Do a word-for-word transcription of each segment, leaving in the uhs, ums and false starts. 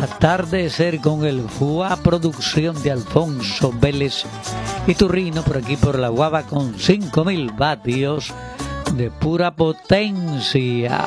Atardecer con el F U A, producción de Alfonso Vélez y Turrino, por aquí por la Guava, con cinco mil vatios de pura potencia.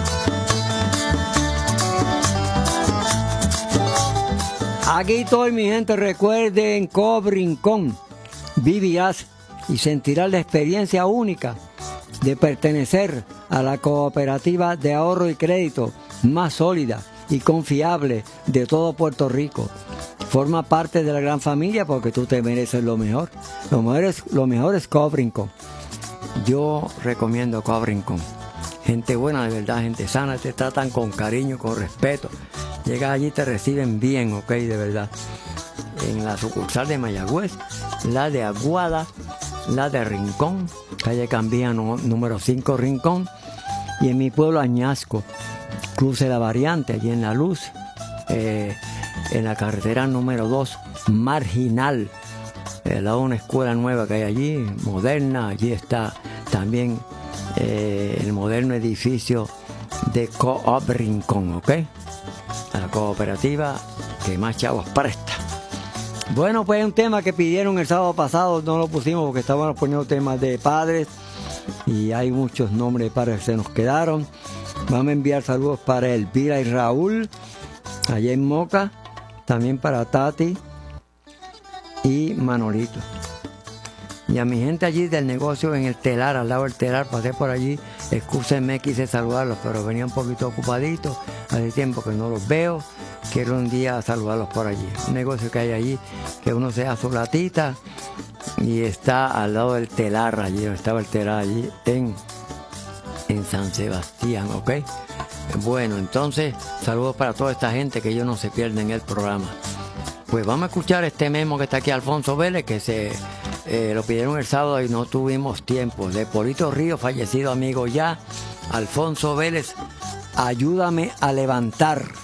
Aquí estoy, mi gente. Recuerden, Cobrincón, vivirás y sentirás la experiencia única de pertenecer a la cooperativa de ahorro y crédito más sólida y confiable de todo Puerto Rico. Forma parte de la gran familia porque tú te mereces lo mejor. Lo mejor es, lo mejor es Cobrincón. Yo recomiendo Cobrincón. Gente buena, de verdad, gente sana, te tratan con cariño, con respeto. Llegas allí y te reciben bien, ok, de verdad. En la sucursal de Mayagüez, la de Aguada, la de Rincón, calle Cambiano, número cinco, Rincón. Y en mi pueblo, Añasco, cruce la variante, allí en La Luz, eh, en la carretera número dos, Marginal. Al lado de una escuela nueva que hay allí, moderna. Allí está también eh, el moderno edificio de Co-op Rincón, ¿ok? A la cooperativa que más chavos presta. Bueno, pues un tema que pidieron el sábado pasado, no lo pusimos porque estábamos poniendo temas de padres y hay muchos nombres de padres que se nos quedaron. Vamos a enviar saludos para Elvira y Raúl, allá en Moca, también para Tati y Manolito. Y a mi gente allí del negocio en el Telar, al lado del Telar, pasé por allí, excúsenme, quise saludarlos, pero venía un poquito ocupadito, hace tiempo que no los veo, quiero un día saludarlos por allí. Un negocio que hay allí, que uno se da su latita y está al lado del Telar, allí, estaba el Telar allí en, en San Sebastián, ¿ok? Bueno, entonces, saludos para toda esta gente que ellos no se pierden el programa. Pues vamos a escuchar este memo que está aquí, Alfonso Vélez, que se eh, lo pidieron el sábado y no tuvimos tiempo. De Polito Río, fallecido amigo ya, Alfonso Vélez, ayúdame a levantar.